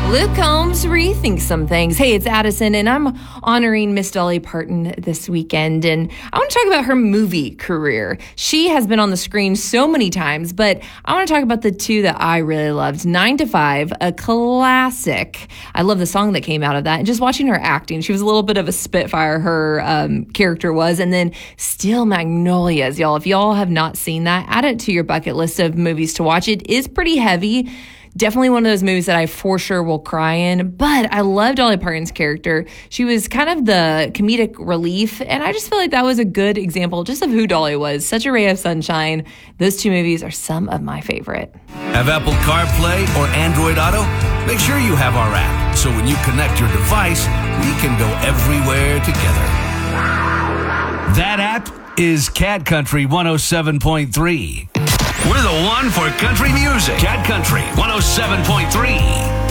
Luke Combs rethinks some things. Hey, it's Addison, and I'm honoring Miss Dolly Parton this weekend, and I want to talk about her movie career. She has been on the screen so many times, but I want to talk about the two that I really loved. 9 to 5, a classic. I love the song that came out of that, and just watching her acting. She was a little bit of a spitfire, her character was, and then Steel Magnolias, y'all. If y'all have not seen that, add it to your bucket list of movies to watch. It is pretty heavy. Definitely one of those movies that I for sure will cry in, but I love Dolly Parton's character. She was kind of the comedic relief, and I just feel like that was a good example just of who Dolly was. Such a ray of sunshine. Those two movies are some of my favorite. Have Apple CarPlay or Android Auto? Make sure you have our app, so when you connect your device, we can go everywhere together. That app is Cat Country 107.3. We're the one for country music. Cat Country 107.3.